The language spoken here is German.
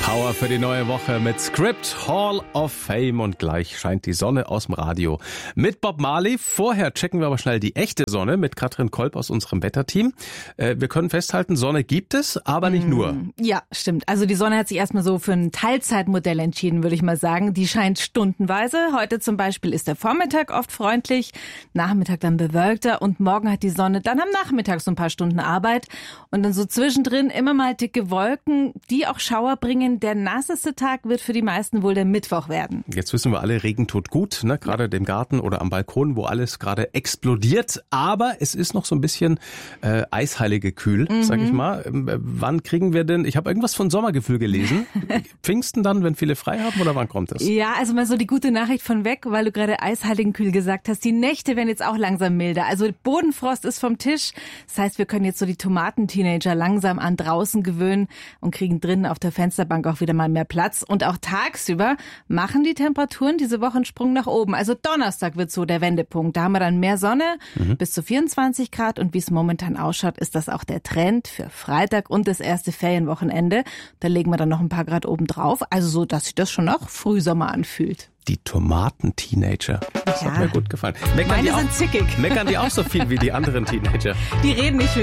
Power für die neue Woche mit Script Hall of Fame und gleich scheint die Sonne aus dem Radio mit Bob Marley. Vorher checken wir aber schnell die echte Sonne mit Katrin Kolb aus unserem Wetterteam. Wir können festhalten, Sonne gibt es, aber nicht nur. Ja, stimmt. Also die Sonne hat sich erstmal so für ein Teilzeitmodell entschieden, würde ich mal sagen. Die scheint stundenweise. Heute zum Beispiel ist der Vormittag oft freundlich, Nachmittag dann bewölkter und morgen hat die Sonne dann am Nachmittag so ein paar Stunden Arbeit und dann so zwischendrin immer mal dicke Wolken, die auch Schauer bringen. Der nasseste Tag wird für die meisten wohl der Mittwoch werden. Jetzt wissen wir alle, Regen tut gut, ne? Gerade im Garten oder am Balkon, wo alles gerade explodiert. Aber es ist noch so ein bisschen eisheilige kühl, sag ich mal. Wann kriegen wir denn, ich habe irgendwas von Sommergefühl gelesen. Pfingsten dann, wenn viele frei haben, oder wann kommt das? Ja, also mal so die gute Nachricht von weg, weil du gerade eisheiligen kühl gesagt hast. Die Nächte werden jetzt auch langsam milder. Also Bodenfrost ist vom Tisch. Das heißt, wir können jetzt so die Tomatenteenager langsam an draußen gewöhnen und kriegen drinnen auf der Fensterbank auch wieder mal mehr Platz. Und auch tagsüber machen die Temperaturen diese Woche einen Sprung nach oben. Also Donnerstag wird so der Wendepunkt. Da haben wir dann mehr Sonne, bis zu 24 Grad. Und wie es momentan ausschaut, ist das auch der Trend für Freitag und das erste Ferienwochenende. Da legen wir dann noch ein paar Grad oben drauf. Also so, dass sich das schon nach Frühsommer anfühlt. Die Tomaten-Teenager. Das hat mir gut gefallen. Meine sind zickig. Meckern die auch so viel wie die anderen Teenager? Die reden nicht